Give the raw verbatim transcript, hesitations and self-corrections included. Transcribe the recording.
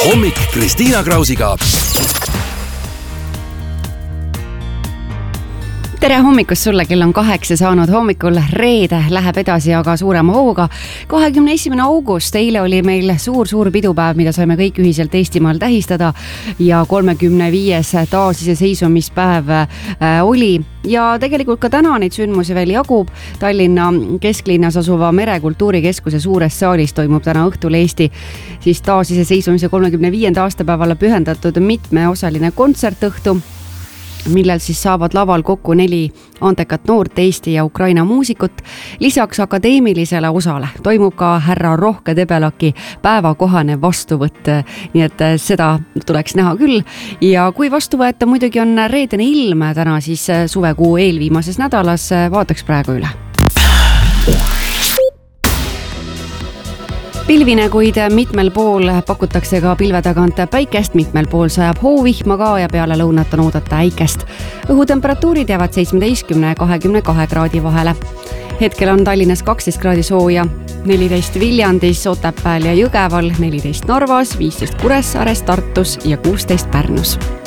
hommik Kristiina Krausiga. Tere hommikust sulle, kell on kaheksa saanud hommikul, reede läheb edasi aga suurema hooga. kahekümne esimene august, eile oli meil suur-suur pidupäev, mida saime kõik ühiselt Eestimaal tähistada ja kolmekümne viies taasiseseisvumispäev oli. Ja tegelikult ka täna neid sündmusi veel jagub. Tallinna kesklinnas asuva Merekultuurikeskuse suures saalis toimub täna õhtul Eesti siis taasiseseisvumise kolmekümne viienda aastapäevale pühendatud mitmeosaline kontsertõhtu, millel siis saavad laval kokku neli antekat noort Eesti ja Ukraina muusikut. Lisaks akadeemilisele osale toimub ka härra Rohke Debelaki päevakohane vastuvõtt, nii et seda tuleks näha küll. Ja kui vastuvõeta muidugi on reedene ilm täna siis suvekuu eelviimases nädalas, vaataks praegu üle. Pilvine, kuid mitmel pool pakutakse ka pilve tagant päikest, mitmel pool sajab hoovihma ka ja peale lõunat on oodata äikest. Õhutemperatuurid jäävad seitsmeteistkümne ja kahekümne kahe kraadi vahele. Hetkel on Tallinnas kaksteist kraadi sooja, neliteist Viljandis, Otepääl ja Jõgeval, neliteist Narvas, viisteist Kuressaares, Tartus ja kuusteist Pärnus.